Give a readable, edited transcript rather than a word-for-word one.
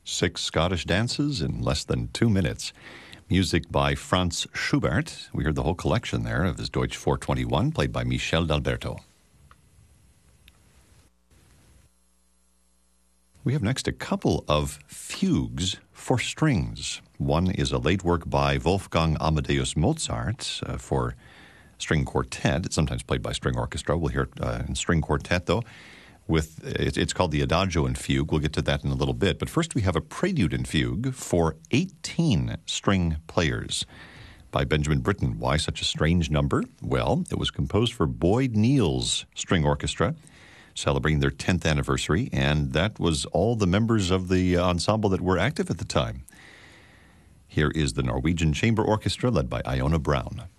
6 Scottish dances in less than 2 minutes. Music by Franz Schubert. We heard the whole collection there of his Deutsch 421, played by Michel D'Alberto. We have next a couple of fugues for strings. One is a late work by Wolfgang Amadeus Mozart for string quartet. It's sometimes played by string orchestra. We'll hear it in string quartet, though. It's called the Adagio and Fugue. We'll get to that in a little bit. But first we have a Prelude and Fugue for 18 string players by Benjamin Britten. Why such a strange number? Well, it was composed for Boyd Neal's String Orchestra, celebrating their 10th anniversary, and that was all the members of the ensemble that were active at the time. Here is the Norwegian Chamber Orchestra led by Iona Brown.